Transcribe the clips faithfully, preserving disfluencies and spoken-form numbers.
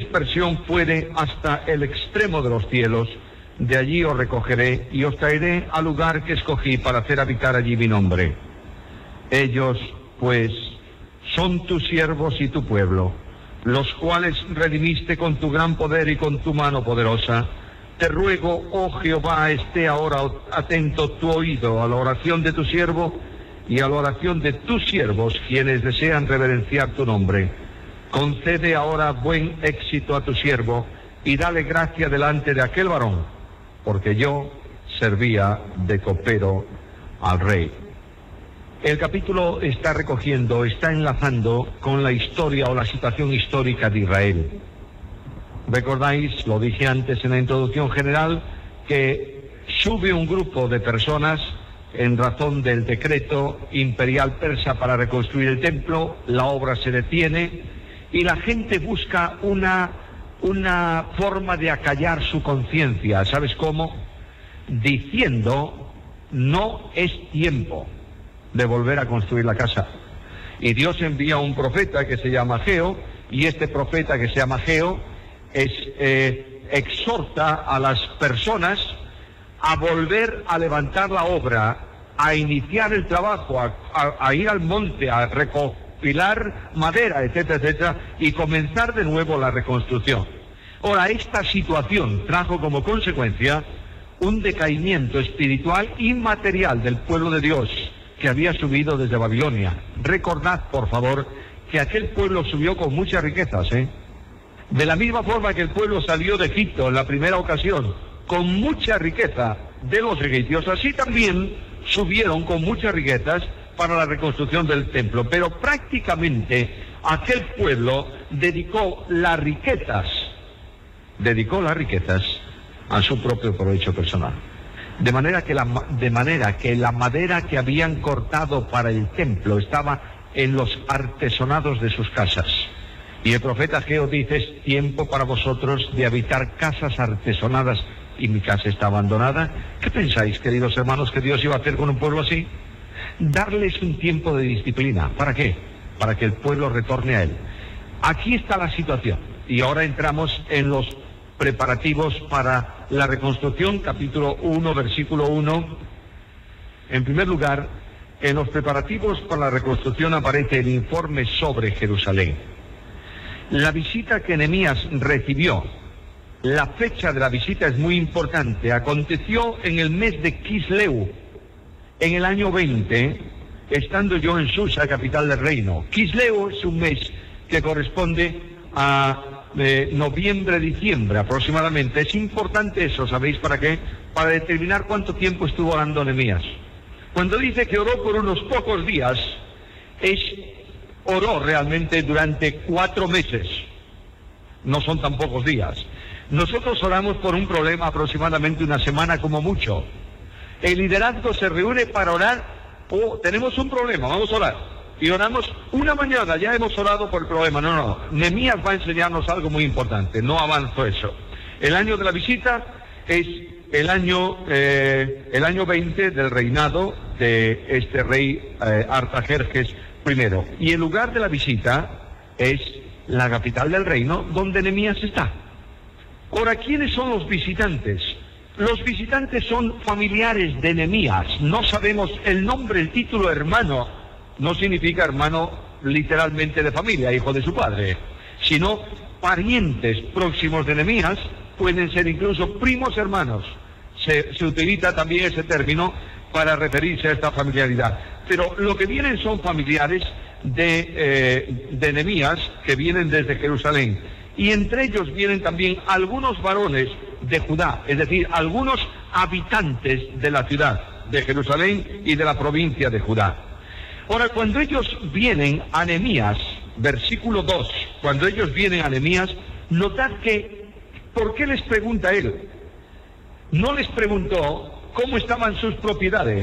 dispersión fuere hasta el extremo de los cielos, de allí os recogeré y os traeré al lugar que escogí para hacer habitar allí mi nombre. Ellos, pues, son tus siervos y tu pueblo, los cuales redimiste con tu gran poder y con tu mano poderosa. Te ruego, oh Jehová, esté ahora atento tu oído a la oración de tu siervo y a la oración de tus siervos, quienes desean reverenciar tu nombre. Concede ahora buen éxito a tu siervo y dale gracia delante de aquel varón, porque yo servía de copero al rey. El capítulo está recogiendo, está enlazando con la historia o la situación histórica de Israel. Recordáis, lo dije antes en la introducción general, que sube un grupo de personas en razón del decreto imperial persa para reconstruir el templo, la obra se detiene y la gente busca una, una forma de acallar su conciencia. ¿Sabes cómo? Diciendo, no es tiempo de volver a construir la casa. Y Dios envía un profeta que se llama Ageo, y este profeta que se llama Ageo es, eh, exhorta a las personas a volver a levantar la obra, a iniciar el trabajo, a, a, a ir al monte, a recopilar madera, etcétera, etcétera, y comenzar de nuevo la reconstrucción. Ahora, esta situación trajo como consecuencia un decaimiento espiritual y material del pueblo de Dios que había subido desde Babilonia. Recordad, por favor, que aquel pueblo subió con muchas riquezas, ¿eh? De la misma forma que el pueblo salió de Egipto en la primera ocasión con mucha riqueza de los egipcios, así también subieron con muchas riquezas para la reconstrucción del templo. Pero prácticamente aquel pueblo dedicó las riquezas, dedicó las riquezas a su propio provecho personal. De manera que la, de manera que la madera que habían cortado para el templo estaba en los artesonados de sus casas. Y el profeta Ageo dice, es tiempo para vosotros de habitar casas artesonadas, y mi casa está abandonada. ¿Qué pensáis, queridos hermanos, que Dios iba a hacer con un pueblo así? Darles un tiempo de disciplina. ¿Para qué? Para que el pueblo retorne a él. Aquí está la situación. Y ahora entramos en los preparativos para la reconstrucción, capítulo uno, versículo uno. En primer lugar, en los preparativos para la reconstrucción aparece el informe sobre Jerusalén. La visita que Nehemías recibió, la fecha de la visita es muy importante. Aconteció en el mes de Kisleu, en el año veinte, estando yo en Susa, capital del reino. Kisleu es un mes que corresponde a eh, noviembre-diciembre aproximadamente. Es importante eso, ¿sabéis para qué? Para determinar cuánto tiempo estuvo orando Nehemías. Cuando dice que oró por unos pocos días, es... oró realmente durante cuatro meses. No son tan pocos días. Nosotros oramos por un problema aproximadamente una semana como mucho. El liderazgo se reúne para orar. Oh, tenemos un problema, vamos a orar. Y oramos una mañana, ya hemos orado por el problema. No, no, Nehemías va a enseñarnos algo muy importante. No avanzo eso. El año de la visita es el año, eh, el año veinte del reinado de este rey eh, Artajerjes primero. Y el lugar de la visita es la capital del reino, donde Nehemías está. Ahora, ¿quiénes son los visitantes? Los visitantes son familiares de Nehemías. No sabemos el nombre, el título hermano. No significa hermano literalmente de familia, hijo de su padre, sino parientes próximos de Nehemías, pueden ser incluso primos hermanos. Se, se utiliza también ese término para referirse a esta familiaridad. Pero lo que vienen son familiares de, eh, de Nehemías, que vienen desde Jerusalén. Y entre ellos vienen también algunos varones de Judá, es decir, algunos habitantes de la ciudad de Jerusalén y de la provincia de Judá. Ahora, cuando ellos vienen a Nehemías, versículo dos, cuando ellos vienen a Nehemías, notad que, ¿por qué les pregunta él? No les preguntó cómo estaban sus propiedades.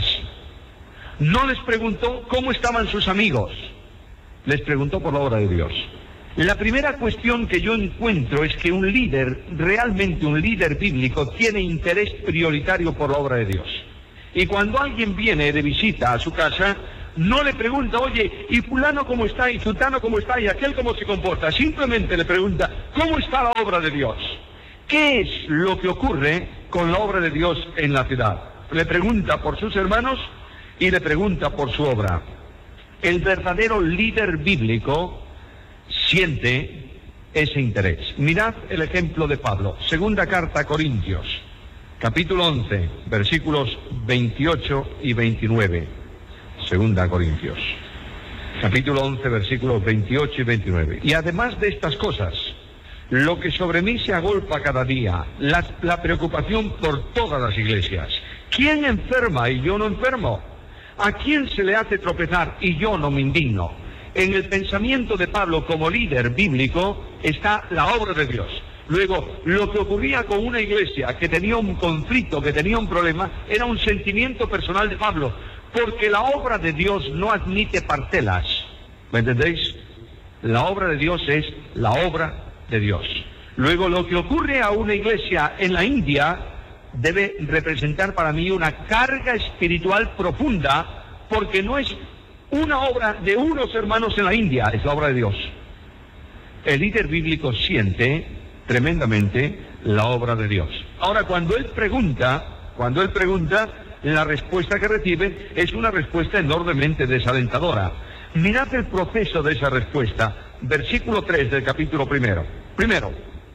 No les preguntó cómo estaban sus amigos. Les preguntó por la obra de Dios. La primera cuestión que yo encuentro es que un líder, realmente un líder bíblico, tiene interés prioritario por la obra de Dios. Y cuando alguien viene de visita a su casa, no le pregunta, oye, ¿y fulano cómo está? ¿Y sultano cómo está? ¿Y aquel cómo se comporta? Simplemente le pregunta, ¿cómo está la obra de Dios? ¿Qué es lo que ocurre con la obra de Dios en la ciudad? Le pregunta por sus hermanos y le pregunta por su obra. El verdadero líder bíblico siente ese interés. Mirad el ejemplo de Pablo. Segunda carta a Corintios, capítulo once, versículos veintiocho y veintinueve. Segunda a Corintios, capítulo once, versículos veintiocho y veintinueve. Y además de estas cosas, lo que sobre mí se agolpa cada día, la, la preocupación por todas las iglesias. ¿Quién enferma y yo no enfermo? ¿A quién se le hace tropezar y yo no me indigno? En el pensamiento de Pablo como líder bíblico está la obra de Dios. Luego, lo que ocurría con una iglesia que tenía un conflicto, que tenía un problema, era un sentimiento personal de Pablo, porque la obra de Dios no admite parcelas. ¿Me entendéis? La obra de Dios es la obra de Dios. Luego, lo que ocurre a una iglesia en la India debe representar para mí una carga espiritual profunda, porque no es una obra de unos hermanos en la India, es la obra de Dios. El líder bíblico siente tremendamente la obra de Dios. Ahora, cuando él pregunta, cuando él pregunta, la respuesta que recibe es una respuesta enormemente desalentadora. Mirad el proceso de esa respuesta. Versículo tres del capítulo primero. Primero,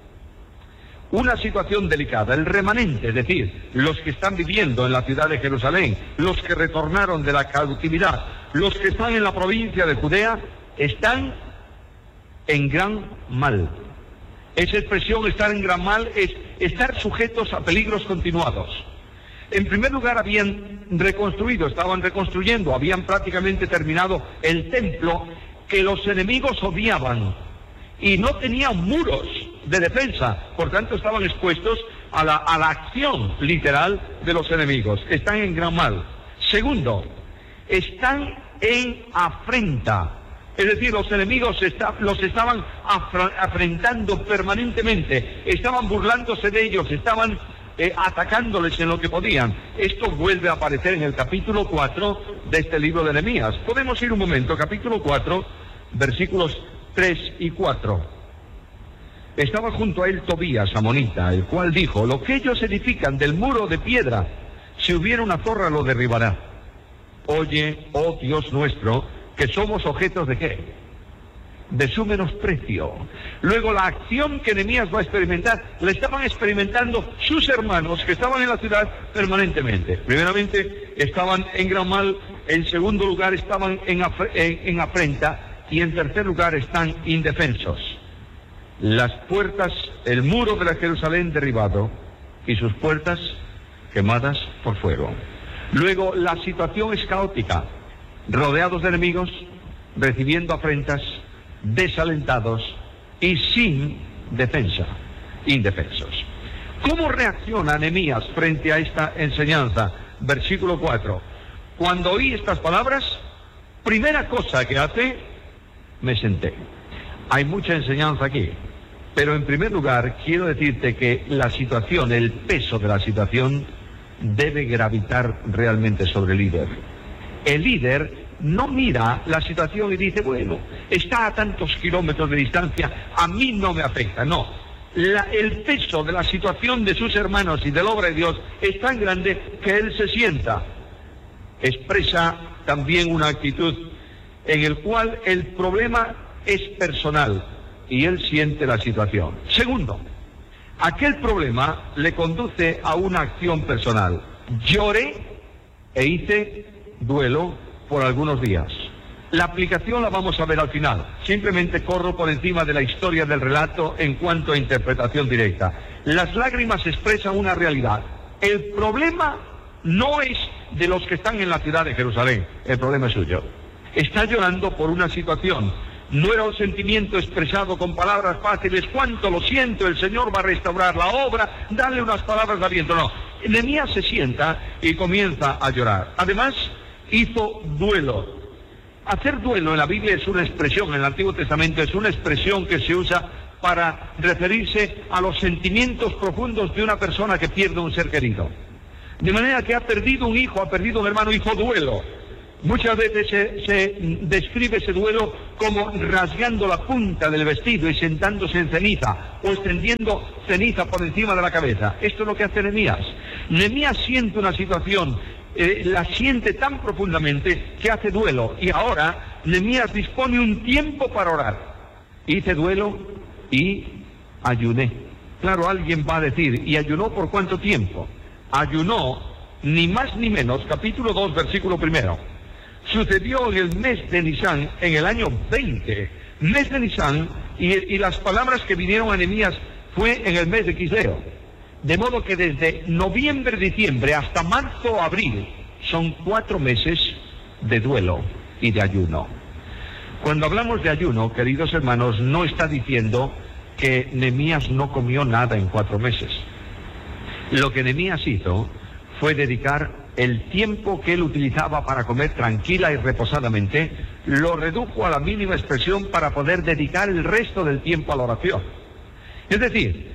una situación delicada. El remanente, es decir, los que están viviendo en la ciudad de Jerusalén, los que retornaron de la cautividad, los que están en la provincia de Judea, están en gran mal. Esa expresión, estar en gran mal, es estar sujetos a peligros continuados. En primer lugar, habían reconstruido, estaban reconstruyendo, habían prácticamente terminado el templo que los enemigos odiaban y no tenían muros de defensa, por tanto estaban expuestos a la, a la acción literal de los enemigos. Están en gran mal. Segundo, están en afrenta. Es decir, los enemigos está, los estaban afra, afrentando permanentemente, estaban burlándose de ellos, estaban eh, atacándoles en lo que podían. Esto vuelve a aparecer en el capítulo cuatro de este libro de Nehemías. Podemos ir un momento, capítulo cuatro, versículos tres y cuatro. Estaba junto a él Tobías, amonita, el cual dijo, lo que ellos edifican del muro de piedra, si hubiera una zorra lo derribará. Oye, oh Dios nuestro, que somos objetos de ¿qué? De su menosprecio. Luego la acción que Nehemías va a experimentar, la estaban experimentando sus hermanos que estaban en la ciudad permanentemente. Primeramente estaban en gran mal, en segundo lugar estaban en, afre en, en afrenta, y en tercer lugar están indefensos. Las puertas, el muro de la Jerusalén derribado y sus puertas quemadas por fuego. Luego la situación es caótica, rodeados de enemigos, recibiendo afrentas, desalentados y sin defensa, indefensos. ¿Cómo reacciona Nehemías frente a esta enseñanza? Versículo cuatro. Cuando oí estas palabras, primera cosa que hace, me senté. Hay mucha enseñanza aquí, pero en primer lugar quiero decirte que la situación, el peso de la situación debe gravitar realmente sobre el líder. El líder no mira la situación y dice, bueno, está a tantos kilómetros de distancia, a mí no me afecta. No, la, el peso de la situación de sus hermanos y de la obra de Dios es tan grande que él se sienta. Expresa también una actitud en el cual el problema es personal y él siente la situación. Segundo, aquel problema le conduce a una acción personal. Lloré e hice duelo por algunos días. La aplicación la vamos a ver al final. Simplemente corro por encima de la historia del relato en cuanto a interpretación directa. Las lágrimas expresan una realidad. El problema no es de los que están en la ciudad de Jerusalén, el problema es suyo. Está llorando por una situación. No era un sentimiento expresado con palabras fáciles, cuánto lo siento, el Señor va a restaurar la obra, dale unas palabras de aliento. No, Nehemías se sienta y comienza a llorar. Además, hizo duelo. Hacer duelo en la Biblia es una expresión, en el Antiguo Testamento es una expresión que se usa para referirse a los sentimientos profundos de una persona que pierde un ser querido. De manera que ha perdido un hijo, ha perdido un hermano, hizo duelo. Muchas veces se, se describe ese duelo como rasgando la punta del vestido y sentándose en ceniza o extendiendo ceniza por encima de la cabeza. Esto es lo que hace Nehemías. Nehemías siente una situación, eh, la siente tan profundamente que hace duelo. Y ahora Nehemías dispone un tiempo para orar. Hice duelo y ayuné. Claro, alguien va a decir, ¿y ayunó por cuánto tiempo? Ayunó ni más ni menos, capítulo dos, versículo primero. Sucedió en el mes de Nisán, en el año veinte, mes de Nisán, y, y las palabras que vinieron a Nehemías fue en el mes de Quisleo. De modo que desde noviembre, diciembre hasta marzo, abril, son cuatro meses de duelo y de ayuno. Cuando hablamos de ayuno, queridos hermanos, no está diciendo que Nehemías no comió nada en cuatro meses. Lo que Nehemías hizo fue dedicar el tiempo que él utilizaba para comer tranquila y reposadamente, lo redujo a la mínima expresión para poder dedicar el resto del tiempo a la oración. Es decir,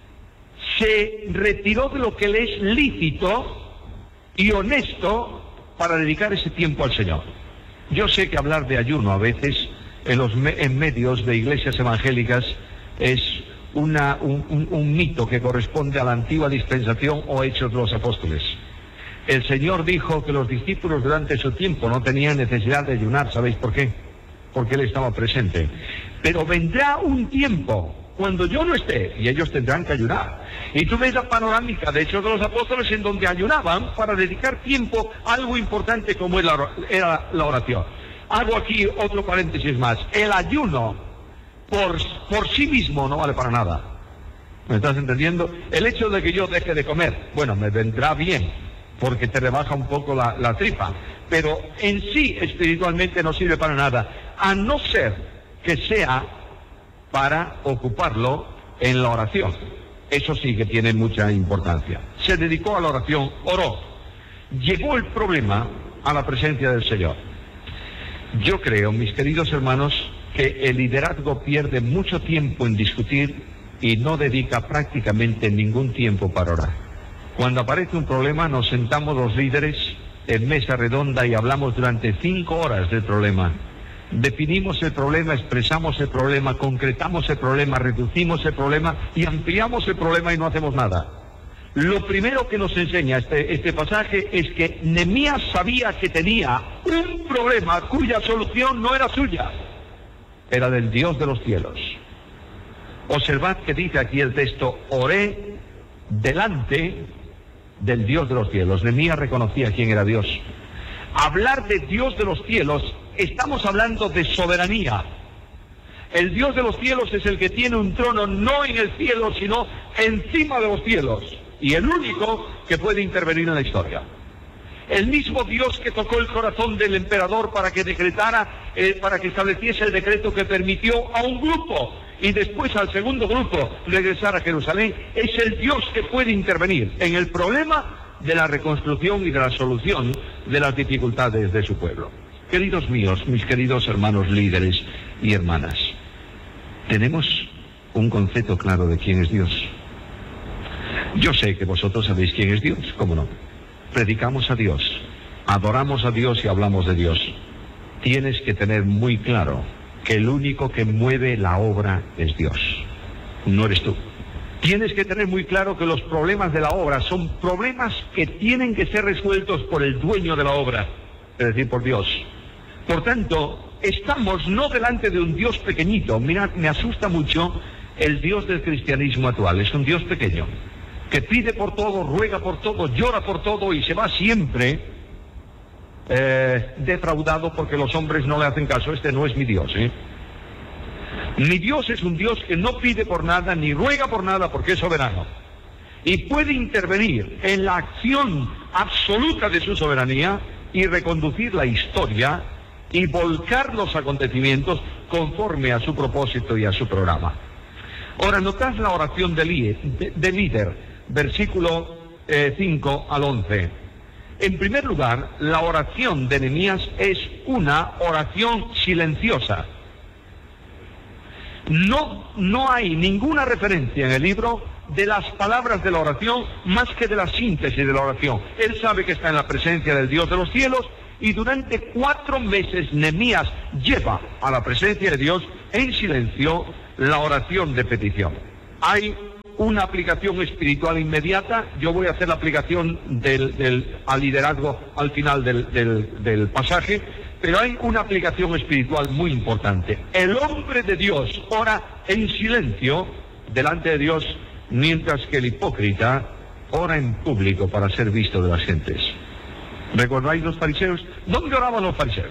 se retiró de lo que le es lícito y honesto para dedicar ese tiempo al Señor. Yo sé que hablar de ayuno a veces en los me en medios de iglesias evangélicas es una, un, un, un mito que corresponde a la antigua dispensación o Hechos de los Apóstoles. El Señor dijo que los discípulos durante su tiempo no tenían necesidad de ayunar. ¿Sabéis por qué? Porque Él estaba presente. Pero vendrá un tiempo cuando yo no esté y ellos tendrán que ayunar. Y tú ves la panorámica de Hechos de los Apóstoles en donde ayunaban para dedicar tiempo a algo importante como era la oración. Hago aquí otro paréntesis más. El ayuno por, por sí mismo no vale para nada. ¿Me estás entendiendo? El hecho de que yo deje de comer, bueno, me vendrá bien, porque te rebaja un poco la, la tripa, pero en sí espiritualmente no sirve para nada, a no ser que sea para ocuparlo en la oración. Eso sí que tiene mucha importancia. Se dedicó a la oración, oró, llevó el problema a la presencia del Señor. Yo creo, mis queridos hermanos, que el liderazgo pierde mucho tiempo en discutir y no dedica prácticamente ningún tiempo para orar. Cuando aparece un problema, nos sentamos los líderes en mesa redonda y hablamos durante cinco horas del problema. Definimos el problema, expresamos el problema, concretamos el problema, reducimos el problema y ampliamos el problema y no hacemos nada. Lo primero que nos enseña este, este pasaje es que Nehemías sabía que tenía un problema cuya solución no era suya, era del Dios de los cielos. Observad que dice aquí el texto, oré delante del Dios de los cielos. Nehemías reconocía quién era Dios. Hablar de Dios de los cielos, estamos hablando de soberanía. El Dios de los cielos es el que tiene un trono no en el cielo, sino encima de los cielos, y el único que puede intervenir en la historia. El mismo Dios que tocó el corazón del emperador para que decretara, eh, para que estableciese el decreto que permitió a un grupo y después al segundo grupo regresar a Jerusalén, es el Dios que puede intervenir en el problema de la reconstrucción y de la solución de las dificultades de su pueblo. Queridos míos, mis queridos hermanos líderes y hermanas, tenemos un concepto claro de quién es Dios. Yo sé que vosotros sabéis quién es Dios, ¿cómo no? Predicamos a Dios, adoramos a Dios y hablamos de Dios. Tienes que tener muy claro que el único que mueve la obra es Dios, no eres tú. Tienes que tener muy claro que los problemas de la obra son problemas que tienen que ser resueltos por el dueño de la obra, es decir, por Dios. Por tanto, estamos no delante de un Dios pequeñito. Mirad, me asusta mucho el Dios del cristianismo actual. Es un Dios pequeño, que pide por todo, ruega por todo, llora por todo y se va siempre eh, defraudado porque los hombres no le hacen caso. Este no es mi Dios, ¿eh? Mi Dios es un Dios que no pide por nada, ni ruega por nada, porque es soberano. Y puede intervenir en la acción absoluta de su soberanía y reconducir la historia y volcar los acontecimientos conforme a su propósito y a su programa. Ahora, notad la oración de, de, de líder, versículo eh, cinco al once. En primer lugar, la oración de Nehemías es una oración silenciosa. No, no hay ninguna referencia en el libro de las palabras de la oración más que de la síntesis de la oración. Él sabe que está en la presencia del Dios de los cielos Y durante cuatro meses Nehemías lleva a la presencia de Dios en silencio la oración de petición. Hay una aplicación espiritual inmediata. Yo voy a hacer la aplicación del, del al liderazgo al final del, del, del pasaje, pero hay una aplicación espiritual muy importante. El hombre de Dios ora en silencio delante de Dios, mientras que el hipócrita ora en público para ser visto de las gentes. ¿Recordáis los fariseos? ¿Dónde oraban los fariseos?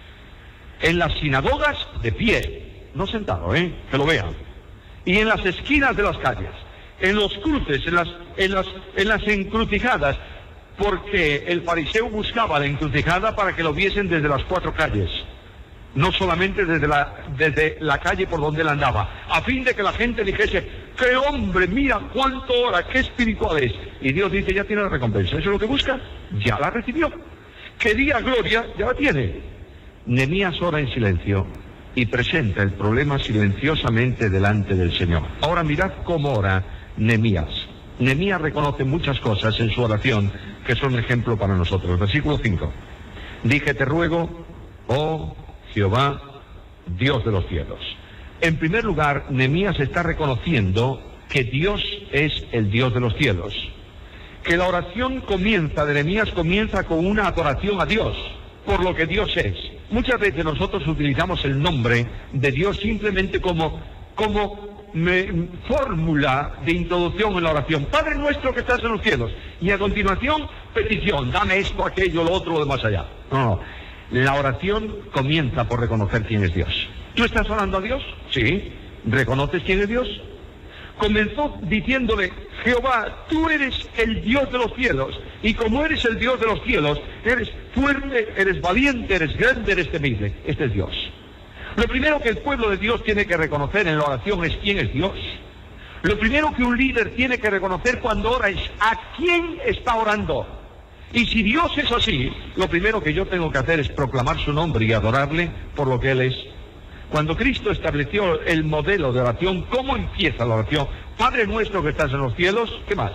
En las sinagogas, de pie, no sentado, ¿eh? Que lo vean. Y en las esquinas de las calles, en los cruces, en las, en las, en las encrucijadas, porque el fariseo buscaba la encrucijada para que lo viesen desde las cuatro calles, no solamente desde la, desde la calle por donde él andaba, a fin de que la gente dijese: ¡qué hombre, mira cuánto ora, qué espiritual es! Y Dios dice: ya tiene la recompensa. ¿Eso es lo que busca? Ya la recibió. Quería gloria, ya la tiene. Nehemías ora en silencio y presenta el problema silenciosamente delante del Señor. Ahora mirad cómo ora Nehemías. Nehemías reconoce muchas cosas en su oración que son ejemplo para nosotros. Versículo cinco. Dije: te ruego, oh Jehová, Dios de los cielos. En primer lugar, Nehemías está reconociendo que Dios es el Dios de los cielos. Que la oración comienza, de Nehemías comienza con una adoración a Dios, por lo que Dios es. Muchas veces nosotros utilizamos el nombre de Dios simplemente como, como me, fórmula de introducción en la oración. Padre nuestro que estás en los cielos. Y a continuación, petición, dame esto, aquello, lo otro, lo de más allá. No, no. La oración comienza por reconocer quién es Dios. ¿Tú estás orando a Dios? Sí. ¿Reconoces quién es Dios? Comenzó diciéndole: Jehová, tú eres el Dios de los cielos, y como eres el Dios de los cielos, eres fuerte, eres valiente, eres grande, eres temible. Este es Dios. Lo primero que el pueblo de Dios tiene que reconocer en la oración es quién es Dios. Lo primero que un líder tiene que reconocer cuando ora es a quién está orando. Y si Dios es así, lo primero que yo tengo que hacer es proclamar su nombre y adorarle por lo que Él es. Cuando Cristo estableció el modelo de oración, ¿cómo empieza la oración? Padre nuestro que estás en los cielos, ¿qué más?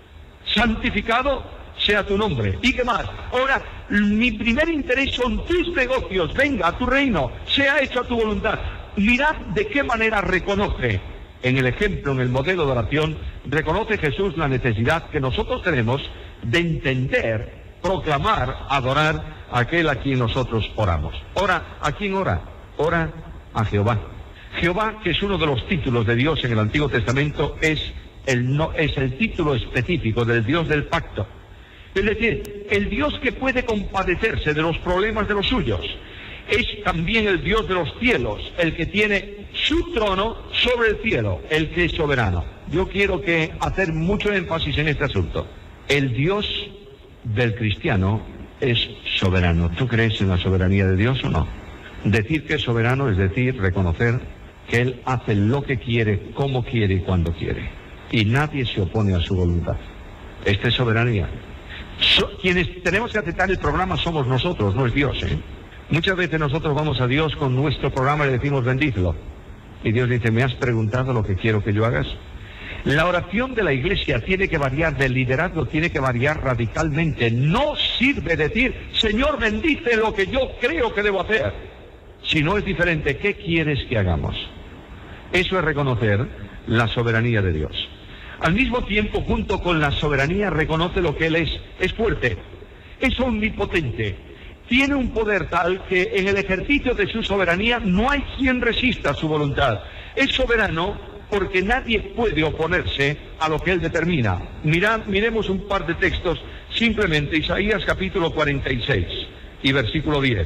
Santificado sea tu nombre. ¿Y qué más? Ahora, mi primer interés son tus negocios. Venga a tu reino, sea hecha tu voluntad. Mirad de qué manera reconoce, en el ejemplo, en el modelo de oración, reconoce Jesús la necesidad que nosotros tenemos de entender, proclamar, adorar a aquel a quien nosotros oramos. Ora, ¿a quién ora? Ora a Jehová. Jehová, que es uno de los títulos de Dios en el Antiguo Testamento, es el, no, es el título específico del Dios del pacto. Es decir, el Dios que puede compadecerse de los problemas de los suyos. Es también el Dios de los cielos, el que tiene su trono sobre el cielo, el que es soberano. Yo quiero que hacer mucho énfasis en este asunto. El Dios del cristiano es soberano. ¿Tú crees en la soberanía de Dios o no? Decir que es soberano es decir, reconocer que Él hace lo que quiere, como quiere y cuando quiere. Y nadie se opone a su voluntad. Esta es soberanía. So, quienes tenemos que aceptar el programa somos nosotros, no es Dios, ¿eh? Muchas veces nosotros vamos a Dios con nuestro programa y le decimos bendícelo. Y Dios dice: ¿me has preguntado lo que quiero que yo hagas? La oración de la iglesia tiene que variar, del liderazgo tiene que variar radicalmente. No sirve decir: Señor, bendice lo que yo creo que debo hacer. Si no es diferente, ¿qué quieres que hagamos? Eso es reconocer la soberanía de Dios. Al mismo tiempo, junto con la soberanía, reconoce lo que Él es. Es fuerte, es omnipotente, tiene un poder tal que en el ejercicio de su soberanía no hay quien resista su voluntad. Es soberano porque nadie puede oponerse a lo que Él determina. Mirad, miremos un par de textos, simplemente Isaías capítulo cuarenta y seis y versículo diez.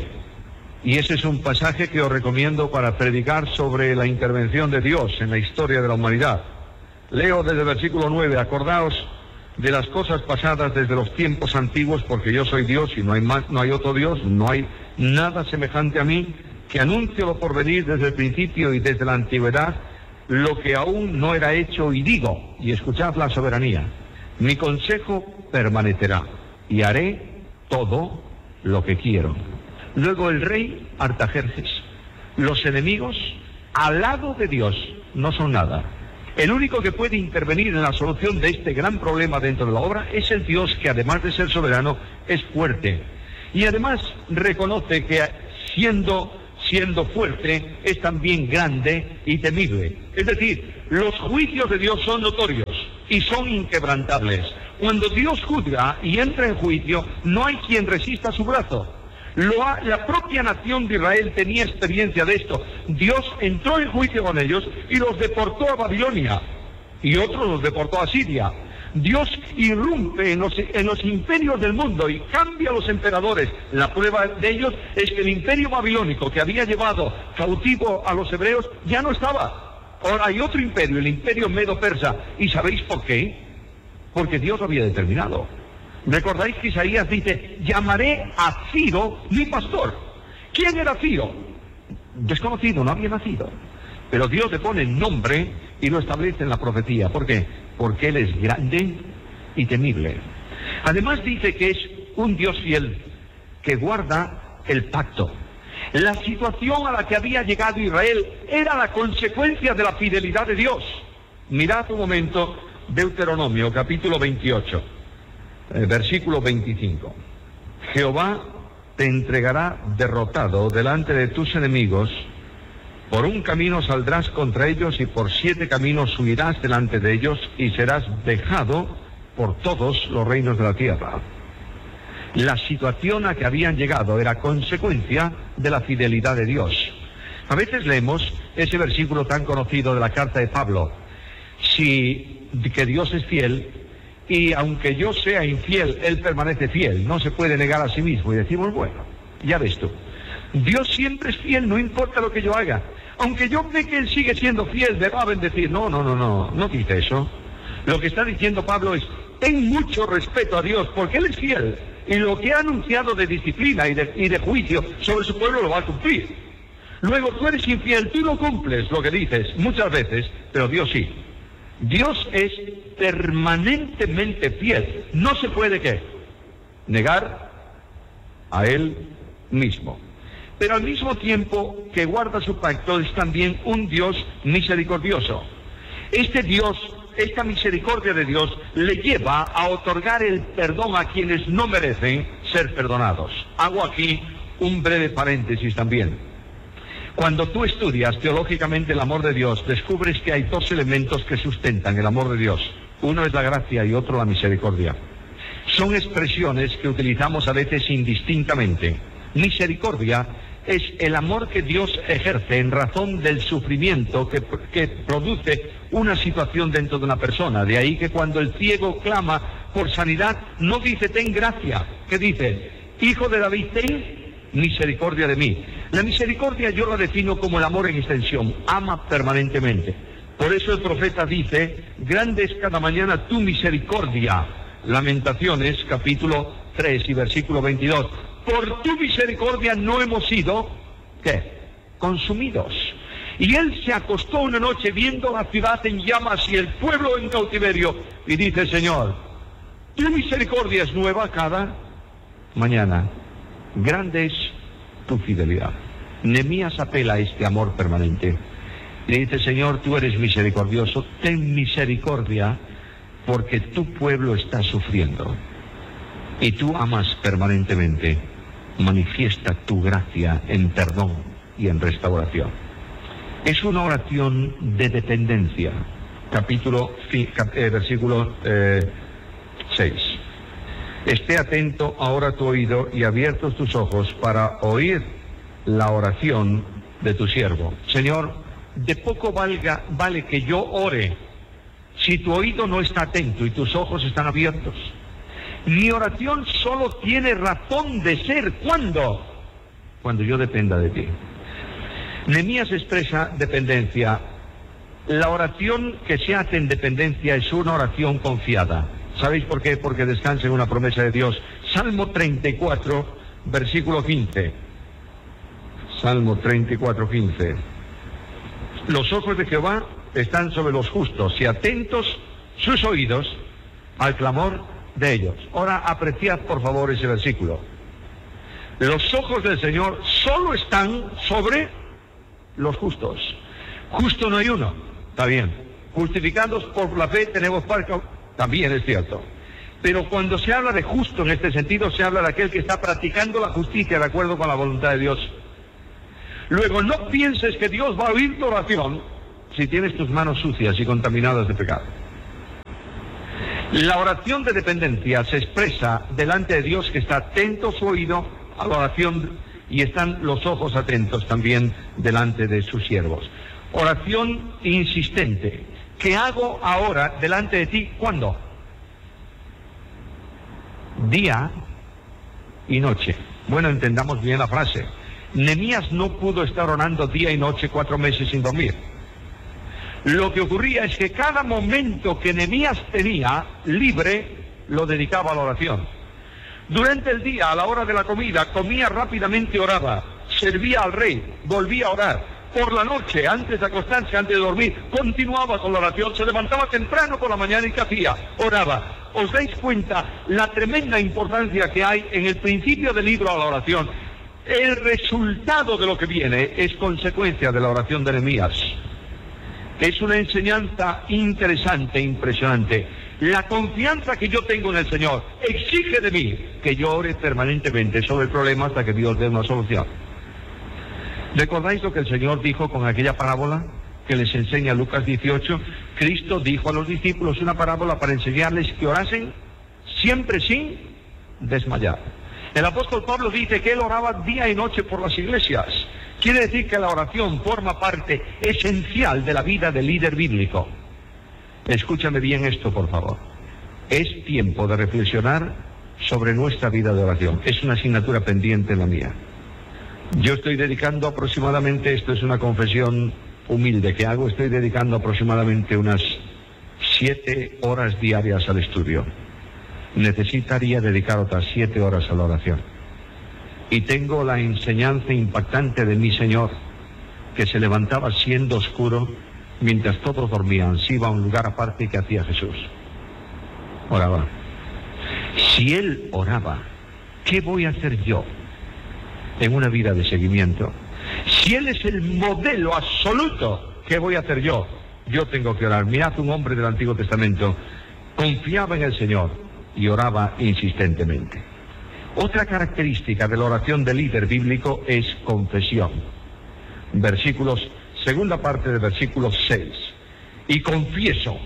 Y ese es un pasaje que os recomiendo para predicar sobre la intervención de Dios en la historia de la humanidad. Leo desde el versículo nueve: acordaos de las cosas pasadas desde los tiempos antiguos, porque yo soy Dios y no hay más, no hay otro Dios, no hay nada semejante a mí, que anuncio lo porvenir desde el principio y desde la antigüedad, lo que aún no era hecho, y digo, y escuchad la soberanía: mi consejo permanecerá, y haré todo lo que quiero. Luego el rey Artajerjes: los enemigos al lado de Dios no son nada. El único que puede intervenir en la solución de este gran problema dentro de la obra es el Dios que, además de ser soberano, es fuerte. Y además reconoce que siendo, siendo fuerte es también grande y temible. Es decir, los juicios de Dios son notorios y son inquebrantables. Cuando Dios juzga y entra en juicio, no hay quien resista su brazo. Lo ha, la propia nación de Israel tenía experiencia de esto. Dios entró en juicio con ellos y los deportó a Babilonia, y otros los deportó a Siria. Dios irrumpe en los, en los imperios del mundo y cambia a los emperadores. La prueba de ellos es que el imperio babilónico que había llevado cautivo a los hebreos ya no estaba. Ahora hay otro imperio, el imperio medo-persa. ¿Y sabéis por qué? Porque Dios lo había determinado. ¿Recordáis que Isaías dice, llamaré a Ciro mi pastor? ¿Quién era Ciro? Desconocido, no había nacido. Pero Dios le pone nombre y lo establece en la profecía. ¿Por qué? Porque Él es grande y temible. Además dice que es un Dios fiel, que guarda el pacto. La situación a la que había llegado Israel era la consecuencia de la fidelidad de Dios. Mirad un momento Deuteronomio, capítulo veintiocho, eh, versículo veinticinco. Jehová te entregará derrotado delante de tus enemigos. Por un camino saldrás contra ellos y por siete caminos huirás delante de ellos y serás dejado por todos los reinos de la tierra. La situación a que habían llegado era consecuencia de la fidelidad de Dios. A veces leemos ese versículo tan conocido de la carta de Pablo, si que Dios es fiel y aunque yo sea infiel, Él permanece fiel, no se puede negar a sí mismo. Y decimos, bueno, ya ves tú, Dios siempre es fiel, no importa lo que yo haga. Aunque yo ve que Él sigue siendo fiel, me va a bendecir. No, no, no, no, no dice eso. Lo que está diciendo Pablo es, ten mucho respeto a Dios, porque Él es fiel. Y lo que ha anunciado de disciplina y de, y de juicio sobre su pueblo lo va a cumplir. Luego tú eres infiel, tú no cumples lo que dices muchas veces, pero Dios sí. Dios es permanentemente fiel. No se puede, ¿qué? Negar a Él mismo. Pero al mismo tiempo que guarda su pacto es también un Dios misericordioso. Este Dios, esta misericordia de Dios, le lleva a otorgar el perdón a quienes no merecen ser perdonados. Hago aquí un breve paréntesis también. Cuando tú estudias teológicamente el amor de Dios, descubres que hay dos elementos que sustentan el amor de Dios. Uno es la gracia y otro la misericordia. Son expresiones que utilizamos a veces indistintamente. Misericordia es el amor que Dios ejerce en razón del sufrimiento que, que produce una situación dentro de una persona. De ahí que cuando el ciego clama por sanidad, no dice ten gracia, ¿qué dice? Hijo de David, ten misericordia de mí. La misericordia yo la defino como el amor en extensión, ama permanentemente. Por eso el profeta dice, grande es cada mañana tu misericordia. Lamentaciones, capítulo tres y versículo veintidós. Por tu misericordia no hemos sido, ¿qué? Consumidos. Y él se acostó una noche viendo la ciudad en llamas y el pueblo en cautiverio. Y dice, Señor, tu misericordia es nueva cada mañana. Grande es tu fidelidad. Nehemías apela a este amor permanente. Y dice, Señor, tú eres misericordioso. Ten misericordia porque tu pueblo está sufriendo. Y tú amas permanentemente. Manifiesta tu gracia en perdón y en restauración. Es una oración de dependencia. Capítulo, eh, versículo eh, seis. Esté atento ahora tu oído y abiertos tus ojos para oír la oración de tu siervo. Señor, de poco valga, vale que yo ore si tu oído no está atento y tus ojos están abiertos. Mi oración solo tiene razón de ser. ¿Cuándo? Cuando yo dependa de ti. Nehemías expresa dependencia. La oración que se hace en dependencia es una oración confiada. ¿Sabéis por qué? Porque descansa en una promesa de Dios. Salmo treinta y cuatro, versículo quince. Salmo treinta y cuatro, quince. Los ojos de Jehová están sobre los justos y atentos sus oídos al clamor de ellos. Ahora apreciad por favor ese versículo. Los ojos del Señor solo están sobre los justos. Justo no hay uno, está bien. Justificados por la fe tenemos parte, también es cierto. Pero cuando se habla de justo en este sentido, se habla de aquel que está practicando la justicia de acuerdo con la voluntad de Dios. Luego, no pienses que Dios va a oír tu oración si tienes tus manos sucias y contaminadas de pecado. La oración de dependencia se expresa delante de Dios, que está atento su oído a la oración y están los ojos atentos también delante de sus siervos. Oración insistente. ¿Qué hago ahora delante de ti? ¿Cuándo? Día y noche. Bueno, entendamos bien la frase. Nehemías no pudo estar orando día y noche cuatro meses sin dormir. Lo que ocurría es que cada momento que Nehemías tenía libre lo dedicaba a la oración. Durante el día, a la hora de la comida, comía rápidamente, oraba, servía al rey, volvía a orar. Por la noche, antes de acostarse, antes de dormir, continuaba con la oración, se levantaba temprano por la mañana y ¿qué hacía? Oraba. ¿Os dais cuenta la tremenda importancia que hay en el principio del libro a la oración? El resultado de lo que viene es consecuencia de la oración de Nehemías. Es una enseñanza interesante, impresionante. La confianza que yo tengo en el Señor exige de mí que yo ore permanentemente sobre el problema hasta que Dios dé una solución. ¿Recordáis lo que el Señor dijo con aquella parábola que les enseña Lucas dieciocho? Cristo dijo a los discípulos una parábola para enseñarles que orasen siempre sin desmayar. El apóstol Pablo dice que él oraba día y noche por las iglesias. Quiere decir que la oración forma parte esencial de la vida del líder bíblico. Escúchame bien esto, por favor. Es tiempo de reflexionar sobre nuestra vida de oración. Es una asignatura pendiente en la mía. Yo estoy dedicando aproximadamente, esto es una confesión humilde que hago, estoy dedicando aproximadamente unas siete horas diarias al estudio. Necesitaría dedicar otras siete horas a la oración. Y tengo la enseñanza impactante de mi Señor, que se levantaba siendo oscuro, mientras todos dormían, se iba a un lugar aparte. que hacía Jesús? Oraba. Si Él oraba, ¿qué voy a hacer yo en una vida de seguimiento? Si Él es el modelo absoluto, ¿qué voy a hacer yo? Yo tengo que orar. Mirad, un hombre del Antiguo Testamento confiaba en el Señor y oraba insistentemente. Otra característica de la oración del líder bíblico es confesión. Versículos, segunda parte del versículo seis. Y confieso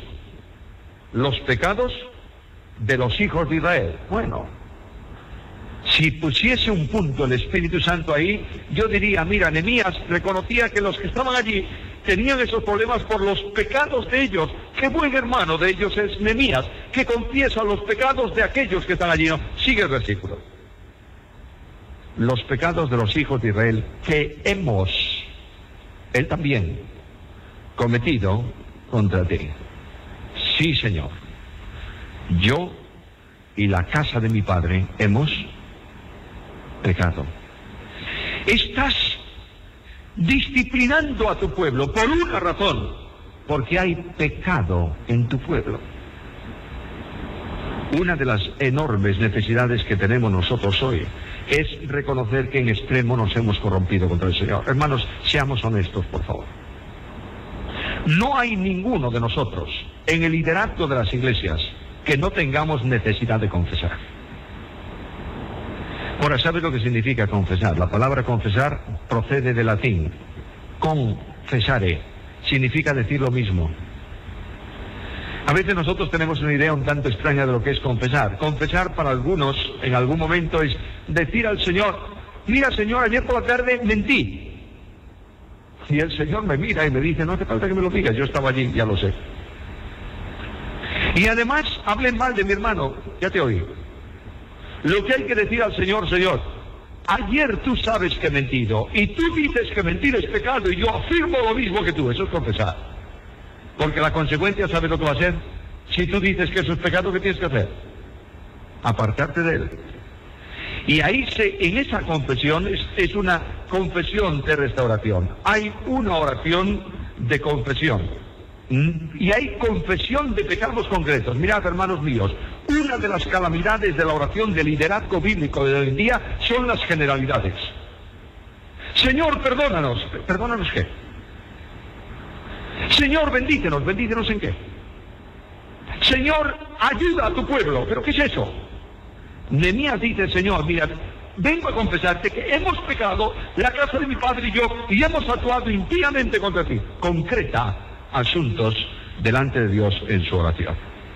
los pecados de los hijos de Israel. Bueno, si pusiese un punto el Espíritu Santo ahí, yo diría, mira, Nehemías reconocía que los que estaban allí tenían esos problemas por los pecados de ellos. Qué buen hermano de ellos es Nehemías, que confiesa los pecados de aquellos que están allí. No, sigue el versículo. Los pecados de los hijos de Israel que hemos, él también, cometido contra ti. Sí, Señor, yo y la casa de mi padre hemos pecado. Estás disciplinando a tu pueblo por una razón, porque hay pecado en tu pueblo. Una de las enormes necesidades que tenemos nosotros hoy es reconocer que en extremo nos hemos corrompido contra el Señor. Hermanos, seamos honestos, por favor. No hay ninguno de nosotros en el liderazgo de las iglesias que no tengamos necesidad de confesar. Ahora, ¿sabes lo que significa confesar? La palabra confesar procede del latín. Confesare significa decir lo mismo. A veces nosotros tenemos una idea un tanto extraña de lo que es confesar. Confesar para algunos, en algún momento, es decir al Señor, mira, Señor, ayer por la tarde mentí. Y el Señor me mira y me dice, no hace falta que me lo digas, yo estaba allí, ya lo sé. Y además, hablen mal de mi hermano, ya te oí. Lo que hay que decir al Señor, Señor, ayer tú sabes que he mentido, y tú dices que mentir es pecado, y yo afirmo lo mismo que tú. Eso es confesar. Porque la consecuencia, ¿sabes lo que va a ser? Si tú dices que eso es pecado, ¿qué tienes que hacer? Apartarte de él. Y ahí, se, en esa confesión, es, es una confesión de restauración. Hay una oración de confesión. Y hay confesión de pecados concretos. Mirad, hermanos míos, una de las calamidades de la oración de liderazgo bíblico de hoy en día son las generalidades. Señor, perdónanos. ¿Perdónanos qué? Señor, bendícenos. ¿Bendícenos en qué? Señor, ayuda a tu pueblo. ¿Pero qué es eso? Nehemías dice, Señor, mira, vengo a confesarte que hemos pecado, la casa de mi padre y yo, y hemos actuado impíamente contra ti. Concreta asuntos delante de Dios en su oración.